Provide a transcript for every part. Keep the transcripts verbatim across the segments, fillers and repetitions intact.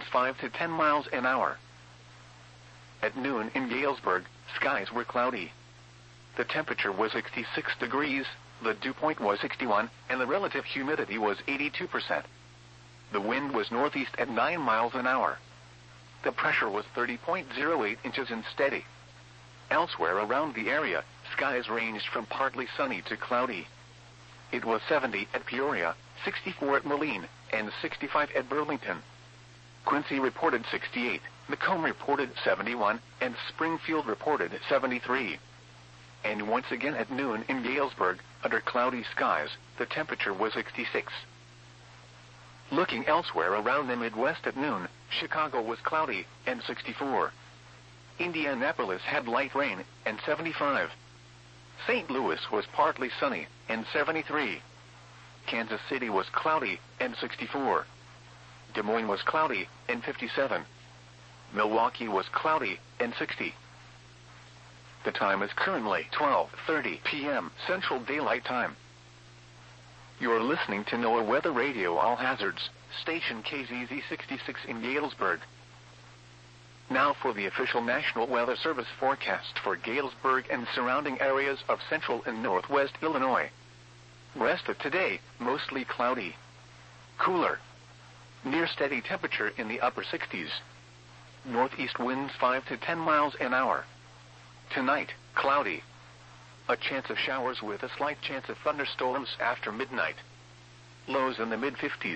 winds five to ten miles an hour. At noon in Galesburg, skies were cloudy. The temperature was sixty-six degrees, the dew point was sixty-one, and the relative humidity was eighty-two percent. The wind was northeast at nine miles an hour. The pressure was thirty point zero eight inches and steady. Elsewhere around the area, skies ranged from partly sunny to cloudy. It was seventy at Peoria, sixty-four at Moline, and sixty-five at Burlington. Quincy reported sixty-eight, Macomb reported seventy-one, and Springfield reported seventy-three. And once again at noon in Galesburg, under cloudy skies, the temperature was sixty-six. Looking elsewhere around the Midwest at noon, Chicago was cloudy, and sixty-four. Indianapolis had light rain, and seventy-five. Saint Louis was partly sunny, and seventy-three. Kansas City was cloudy, and sixty-four. Des Moines was cloudy, and fifty-seven. Milwaukee was cloudy, and sixty. The time is currently twelve thirty p m Central Daylight Time. You are listening to NOAA Weather Radio All Hazards, station K Z Z sixty-six in Galesburg. Now for the official National Weather Service forecast for Galesburg and surrounding areas of central and northwest Illinois. Rest of today, mostly cloudy. Cooler. Near steady temperature in the upper sixties. Northeast winds five to ten miles an hour. Tonight, cloudy. A chance of showers with a slight chance of thunderstorms after midnight. Lows in the mid-fifties.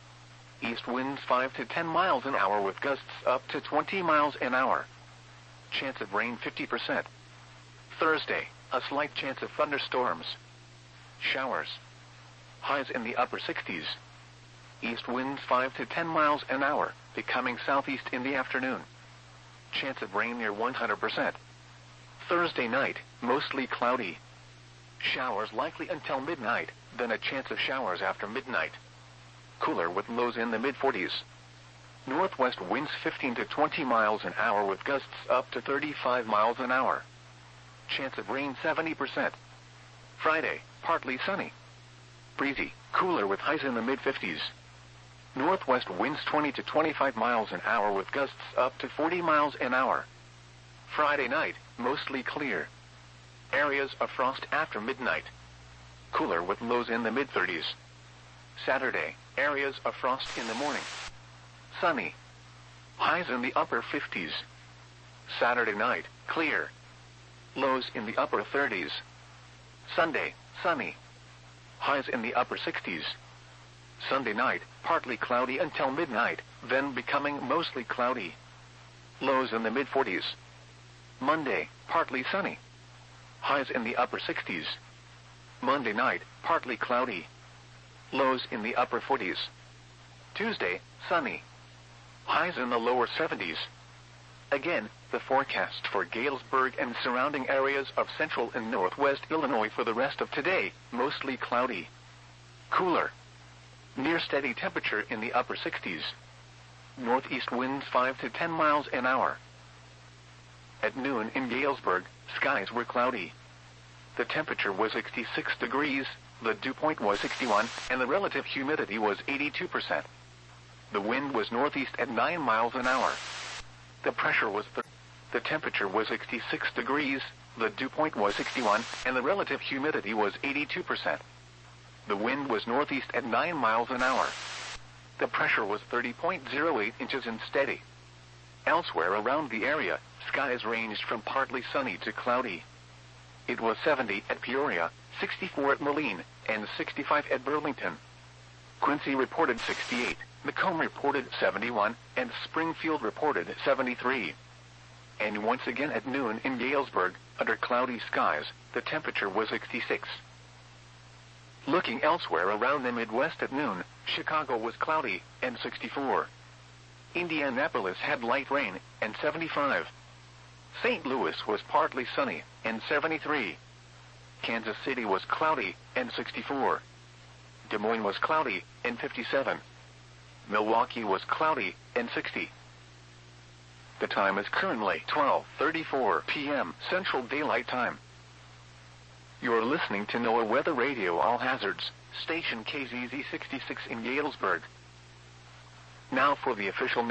East winds five to ten miles an hour with gusts up to twenty miles an hour. Chance of rain fifty percent. Thursday, a slight chance of thunderstorms. Showers. Highs in the upper sixties. East winds five to ten miles an hour, becoming southeast in the afternoon. Chance of rain near one hundred percent. Thursday night, mostly cloudy. Showers likely until midnight, then a chance of showers after midnight. Cooler with lows in the mid-forties. Northwest winds fifteen to twenty miles an hour with gusts up to thirty-five miles an hour. Chance of rain seventy percent. Friday, partly sunny. Breezy, cooler with highs in the mid-fifties. Northwest winds twenty to twenty-five miles an hour with gusts up to forty miles an hour. Friday night, mostly clear. Areas of frost after midnight. Cooler with lows in the mid-thirties. Saturday, areas of frost in the morning. Sunny. Highs in the upper fifties. Saturday night, clear. Lows in the upper thirties. Sunday, sunny. Highs in the upper sixties. Sunday night, partly cloudy until midnight, then becoming mostly cloudy. Lows in the mid-forties. Monday, partly sunny. Highs in the upper sixties. Monday night, partly cloudy. Lows in the upper forties. Tuesday, sunny. Highs in the lower seventies. Again, the forecast for Galesburg and surrounding areas of central and northwest Illinois for the rest of today, mostly cloudy. Cooler. Near steady temperature in the upper sixties. Northeast winds five to ten miles an hour. At noon in Galesburg, skies were cloudy. The temperature was sixty-six degrees, the dew point was sixty-one, and the relative humidity was eighty-two percent. The wind was northeast at nine miles an hour. The pressure was th- the temperature was sixty-six degrees, the dew point was sixty-one, and the relative humidity was eighty-two percent. The wind was northeast at nine miles an hour. The pressure was thirty point zero eight inches and steady. Elsewhere around the area, skies ranged from partly sunny to cloudy. It was seventy at Peoria, sixty-four at Moline, and sixty-five at Burlington. Quincy reported sixty-eight, Macomb reported seventy-one, and Springfield reported seventy-three. And once again at noon in Galesburg, under cloudy skies, the temperature was sixty-six. Looking elsewhere around the Midwest at noon, Chicago was cloudy, and sixty-four. Indianapolis had light rain, and seventy-five. Saint Louis was partly sunny, and seventy-three. Kansas City was cloudy, and sixty-four. Des Moines was cloudy, and fifty-seven. Milwaukee was cloudy, and sixty. The time is currently twelve thirty-four p m Central Daylight Time. You are listening to NOAA Weather Radio All Hazards, station K Z Z sixty-six in Galesburg. Now for the official